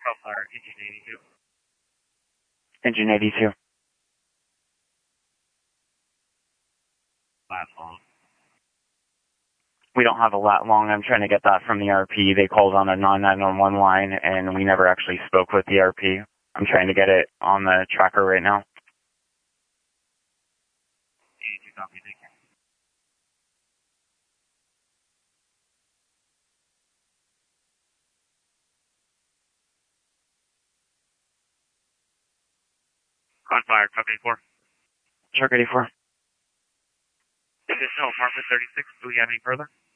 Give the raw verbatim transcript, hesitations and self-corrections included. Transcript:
Crossfire, engine eighty-two. Engine eighty-two. Lat long. We don't have a lat long. I'm trying to get that from the R P. They called on a non nine one one line, and we never actually spoke with the R P. I'm trying to get it on the tracker right now. eighty-two, copy, thank you. Crossfire, truck eighty-four. Truck eighty-four. Additional apartment thirty-six, do we have any further?